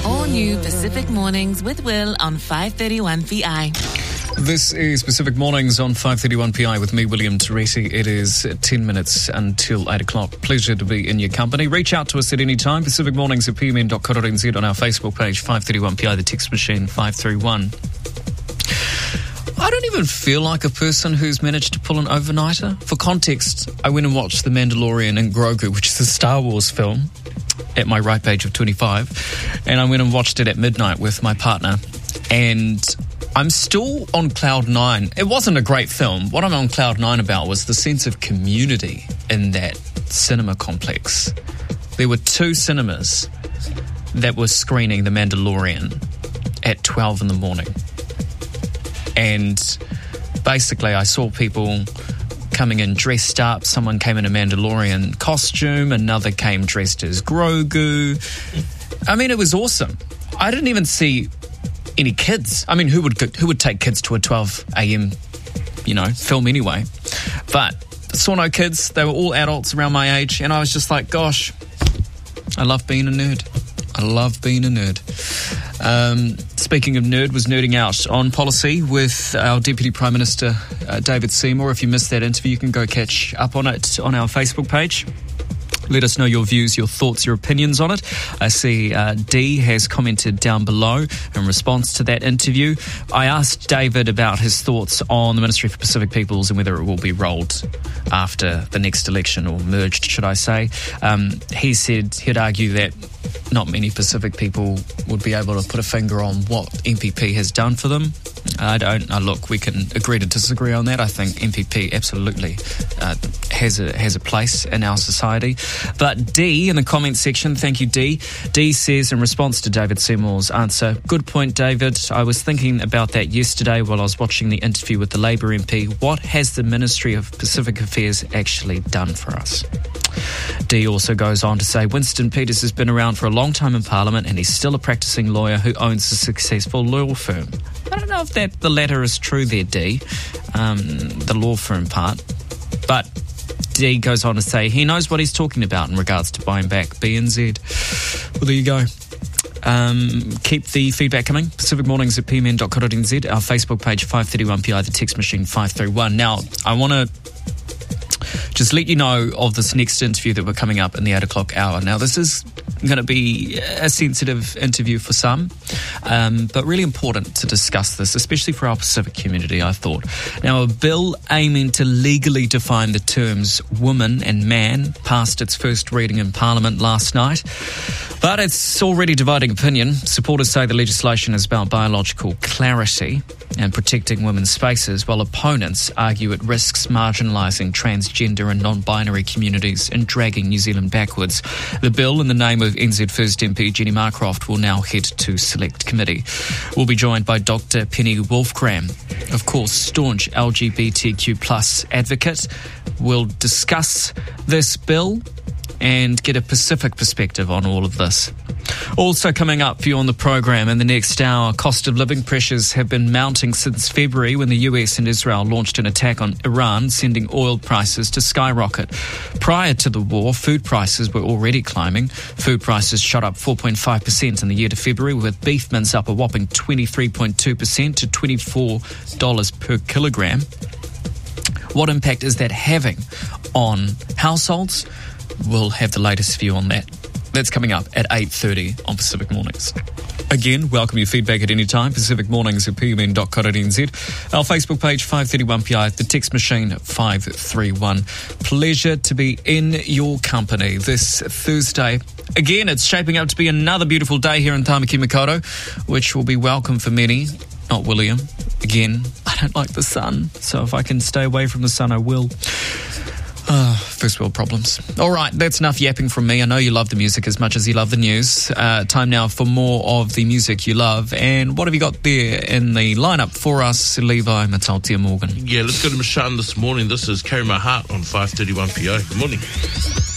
All new Pacific Mornings with Will on 531 PI. This is Pacific Mornings on 531 PI with me, William Teresi. It is 10 minutes until 8 o'clock. Pleasure to be in your company. Reach out to us at any time. Pacific Mornings at pmn.co.nz on our Facebook page, 531 PI, the text machine, 531. I don't even feel like a person who's managed to pull an overnighter. For context, I went and watched The Mandalorian and Grogu, which is a Star Wars film, at my ripe age of 25. And I went and watched it at midnight with my partner. And I'm still on cloud nine. It wasn't a great film. What I'm on cloud nine about was the sense of community in that cinema complex. There were 2 cinemas that were screening The Mandalorian at 12 in the morning. And basically I saw people coming in dressed up. Someone came in a Mandalorian costume. Another came dressed as Grogu. I mean, it was awesome. I didn't even see any kids. I mean, who would take kids to a 12 a.m., film anyway? But saw no kids. They were all adults around my age. And I was just like, gosh, I love being a nerd. Speaking of nerd, was nerding out on policy with our Deputy Prime Minister, David Seymour. If you missed that interview, you can go catch up on it on our Facebook page. Let us know your views, your thoughts, your opinions on it. I see Dee has commented down below in response to that interview. I asked David about his thoughts on the Ministry for Pacific Peoples and whether it will be rolled after the next election, or merged, should I say. He said he'd argue that not many Pacific people would be able to put a finger on what MPP has done for them. I don't. Look, we can agree to disagree on that. I think MPP absolutely has a place in our society. But Dee, in the comments section, thank you, Dee. Dee says, in response to David Seymour's answer, "Good point, David. I was thinking about that yesterday while I was watching the interview with the Labour MP. What has the Ministry of Pacific Affairs actually done for us?" Dee also goes on to say, "Winston Peters has been around for a long time in Parliament and he's still a practicing lawyer who owns a successful law firm." I don't know if the latter is true there, Dee, the law firm part. But Dee goes on to say he knows what he's talking about in regards to buying back BNZ. Well, there you go. Keep the feedback coming. Pacific Mornings at pmn.co.nz, our Facebook page, 531 PI, the text machine, 531. Now, I want to just let you know of this next interview that we're coming up in the 8 o'clock hour. Now, this is going to be a sensitive interview for some, but really important to discuss this, especially for our Pacific community, I thought. Now, a bill aiming to legally define the terms woman and man passed its first reading in Parliament last night, but it's already dividing opinion. Supporters say the legislation is about biological clarity and protecting women's spaces, while opponents argue it risks marginalising transgender and non-binary communities and dragging New Zealand backwards. The bill, in the name of NZ First MP Jenny Marcroft, will now head to Select Committee. We'll be joined by Dr. Penny Wolfgram, of course, staunch LGBTQ+ advocate. We'll discuss this bill and get a Pacific perspective on all of this. Also coming up for you on the program in the next hour, cost of living pressures have been mounting since February when the US and Israel launched an attack on Iran, sending oil prices to skyrocket. Prior to the war, food prices were already climbing. Food prices shot up 4.5% in the year to February, with beef mince up a whopping 23.2% to $24 per kilogram. What impact is that having on households? We'll have the latest view on that. That's coming up at 8:30 on Pacific Mornings. Again, welcome your feedback at any time. Pacific Mornings at pmn.co.nz. Our Facebook page, 531 PI, the text machine, 531. Pleasure to be in your company this Thursday. Again, it's shaping up to be another beautiful day here in Tamaki Makaurau, which will be welcome for many. Not William. Again, I don't like the sun, so if I can stay away from the sun, I will. First world problems. All right, that's enough yapping from me. I know you love the music as much as you love the news. Time now for more of the music you love. And what have you got there in the lineup for us, Levi Matautia Morgan? Yeah, let's go to Mashan this morning. This is Carry My Heart on 531 PO. Good morning.